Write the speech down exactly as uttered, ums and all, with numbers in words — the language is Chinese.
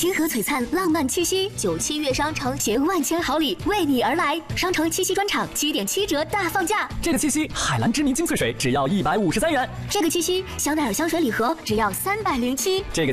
星河璀璨浪漫七夕，九七月商城携万千好礼为你而来。商城七夕专场七点七折大放价， 这个七夕海蓝知名精粹水只要一百五十三元， 这个七夕香奈儿香水礼盒只要三百零七， 这个。